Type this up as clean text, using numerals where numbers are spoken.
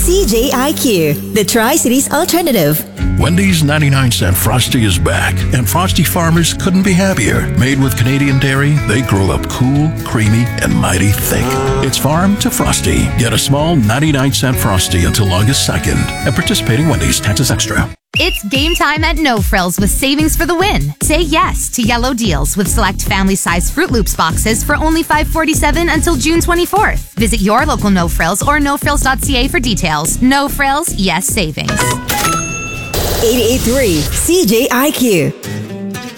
CJIQ, the Tri-Cities Alternative. Wendy's 99-cent Frosty is back, and Frosty farmers couldn't be happier. Made with Canadian dairy, they grow up cool, creamy, and mighty thick. It's farm to Frosty. Get a small 99-cent Frosty until August 2nd at participating Wendy's. Taxes extra. It's game time at No Frills with savings for the win. Say yes to yellow deals with select family-size Fruit Loops boxes for only $5.47 until June 24th. Visit your local No Frills or nofrills.ca for details. No Frills, yes savings. 88.3 CJIQ.